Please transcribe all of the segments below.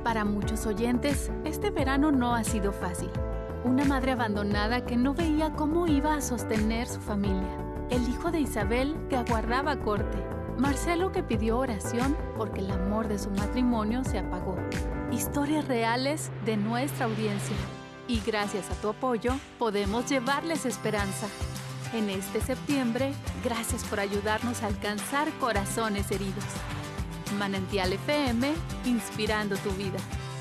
Para muchos oyentes, este verano no ha sido fácil. Una madre abandonada que no veía cómo iba a sostener su familia. El hijo de Isabel que aguardaba corte. Marcelo que pidió oración porque el amor de su matrimonio se apagó. Historias reales de nuestra audiencia. Y gracias a tu apoyo, podemos llevarles esperanza. En este septiembre, gracias por ayudarnos a alcanzar corazones heridos. Manantial FM, inspirando tu vida.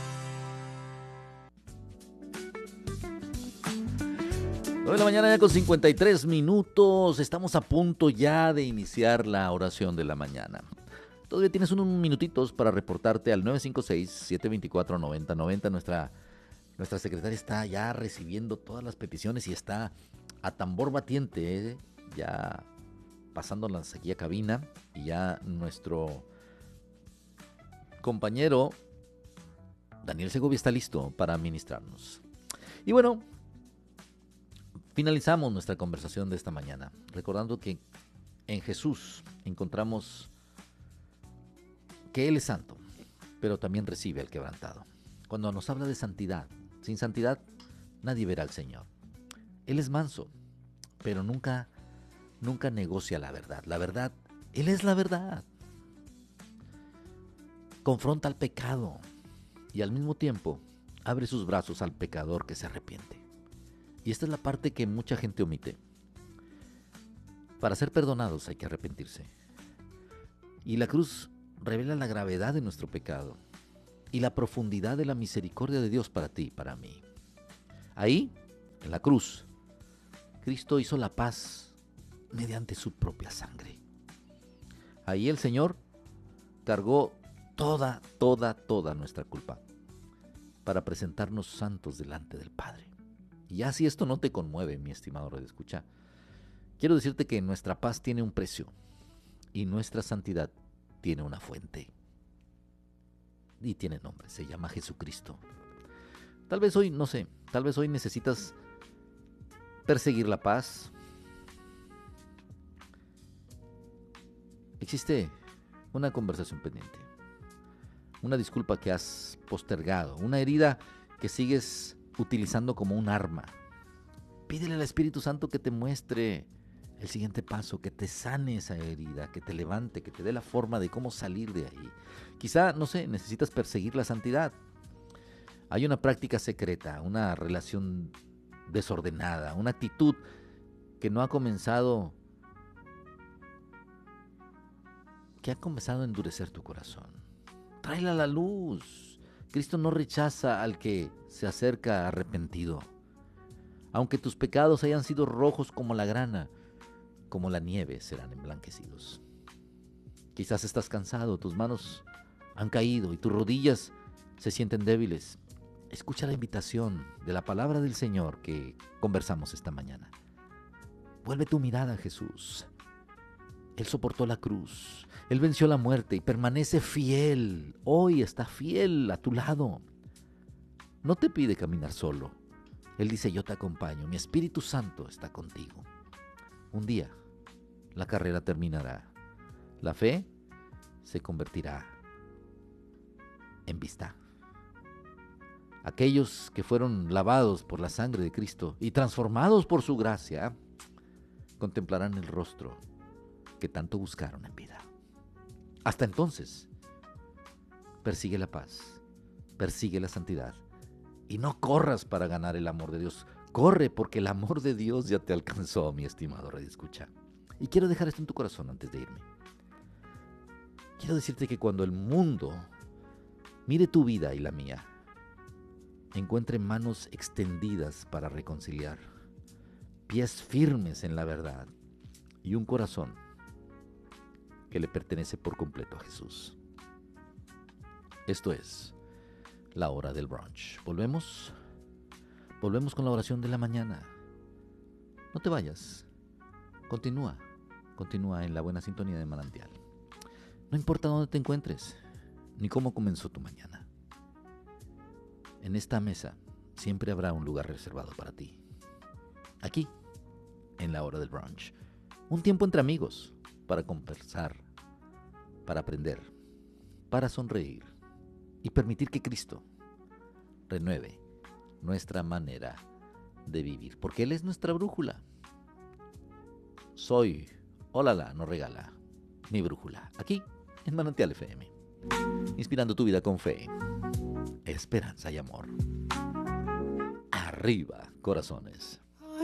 9 de la mañana ya con 53 minutos. Estamos a punto ya de iniciar la oración de la mañana. Todavía tienes unos minutitos para reportarte al 956-724-9090. Nuestra secretaria está ya recibiendo todas las peticiones y está a tambor batiente, ya pasándolas aquí a cabina. Y ya nuestro compañero Daniel Segovia está listo para ministrarnos. Y bueno, finalizamos nuestra conversación de esta mañana, recordando que en Jesús encontramos que Él es santo, pero también recibe al quebrantado. Cuando nos habla de santidad, sin santidad nadie verá al Señor. Él es manso, pero nunca negocia la verdad. La verdad, Él es la verdad. Confronta al pecado y al mismo tiempo abre sus brazos al pecador que se arrepiente. Y esta es la parte que mucha gente omite. Para ser perdonados hay que arrepentirse. Y la cruz revela la gravedad de nuestro pecado y la profundidad de la misericordia de Dios para ti y para mí. Ahí, en la cruz, Cristo hizo la paz mediante su propia sangre. Ahí el Señor cargó toda nuestra culpa para presentarnos santos delante del Padre. Y ya si esto no te conmueve, mi estimado radioescucha, quiero decirte que nuestra paz tiene un precio y nuestra santidad tiene una fuente. Y tiene nombre, se llama Jesucristo. Tal vez hoy necesitas perseguir la paz. Existe una conversación pendiente, una disculpa que has postergado, una herida que sigues utilizando como un arma. Pídele al Espíritu Santo que te muestre el siguiente paso, que te sane esa herida, que te levante, que te dé la forma de cómo salir de ahí. Quizá, necesitas perseguir la santidad. Hay una práctica secreta, una relación desordenada, una actitud que ha comenzado a endurecer tu corazón. Tráela a la luz. Cristo no rechaza al que se acerca arrepentido. Aunque tus pecados hayan sido rojos como la grana, como la nieve serán emblanquecidos. Quizás estás cansado, tus manos han caído y tus rodillas se sienten débiles. Escucha la invitación de la palabra del Señor que conversamos esta mañana. Vuelve tu mirada a Jesús. Él soportó la cruz, Él venció la muerte y permanece fiel. Hoy está fiel a tu lado. No te pide caminar solo. Él dice, yo te acompaño, mi Espíritu Santo está contigo. Un día la carrera terminará. La fe se convertirá en vista. Aquellos que fueron lavados por la sangre de Cristo y transformados por su gracia, contemplarán el rostro que tanto buscaron en vida. Hasta entonces, persigue la paz, persigue la santidad y no corras para ganar el amor de Dios. Corre porque el amor de Dios ya te alcanzó, mi estimado radioescucha. Y quiero dejar esto en tu corazón antes de irme. Quiero decirte que cuando el mundo mire tu vida y la mía, encuentre manos extendidas para reconciliar, pies firmes en la verdad y un corazón que le pertenece por completo a Jesús. Esto es la hora del brunch. Volvemos con la oración de la mañana. No te vayas. Continúa en la buena sintonía de Manantial. No importa dónde te encuentres, ni cómo comenzó tu mañana. En esta mesa siempre habrá un lugar reservado para ti. Aquí, en la hora del brunch. Un tiempo entre amigos para conversar, para aprender, para sonreír y permitir que Cristo renueve nuestra manera de vivir, porque Él es nuestra brújula. Soy, ólala, nos regala mi brújula, aquí en Manantial FM, inspirando tu vida con fe, esperanza y amor. Arriba, corazones.